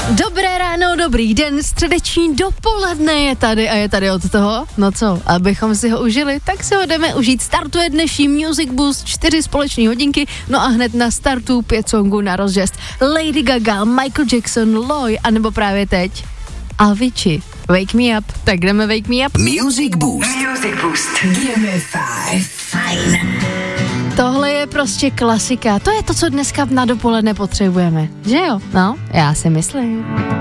Dobré ráno, dobrý den, středeční dopoledne je tady a je tady od toho, no co, abychom si ho užili, tak si ho jdeme užít. Startuje dnešní Music Boost, 4 společní hodinky, no a hned na startu 5 songů na rozjezd. Lady Gaga, Michael Jackson, Loy, anebo právě teď Avicii. Wake Me Up, tak jdeme Wake Me Up. Music Boost. Music Boost. Give me five. Fine. Tohle je prostě klasika, to je to, co dneska na dopoledne potřebujeme, že jo? No, já si myslím.